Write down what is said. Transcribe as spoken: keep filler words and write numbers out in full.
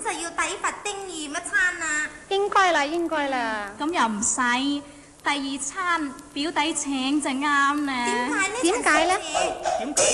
就要抵罰丁二一餐啦。 應該啦，應該啦。 咁又唔使，第二餐表弟請就啱咧。 點解呢？ 點解呢？ 點解？